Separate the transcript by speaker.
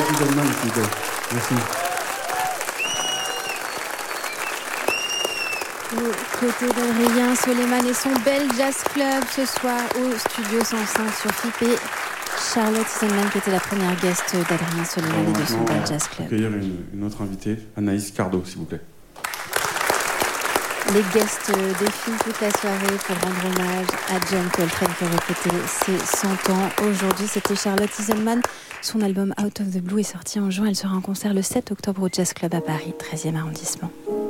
Speaker 1: Charlotte Iselman, s'il vous plaît. Merci.
Speaker 2: Aux côtés d'Adrien Soleiman et son Bell Jazz Club ce soir au studio 105 sur FIP et Charlotte Iselman qui était la première guest d'Adrien Soleiman et de son Bell Jazz Club.
Speaker 1: Accueillir une autre invitée, Anaïs Cardo, s'il vous plaît.
Speaker 2: Les guests défilent toute la soirée pour rendre hommage à John Coltrane qui aurait fêté ses 100 ans. Aujourd'hui, c'était Charlotte Iselman. Son album Out of the Blue est sorti en juin. Elle sera en concert le 7 octobre au Jazz Club à Paris, 13e arrondissement.